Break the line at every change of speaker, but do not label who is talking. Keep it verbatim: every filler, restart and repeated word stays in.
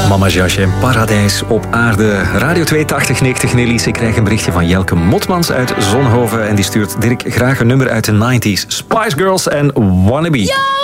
Mama Jasje en Paradijs op aarde. Radio twee tachtig negentig Nelly's. Ik krijg een berichtje van Jelke Motmans uit Zonhoven. En die stuurt Dirk graag een nummer uit de negentig. Spice Girls en Wannabe.
Ja!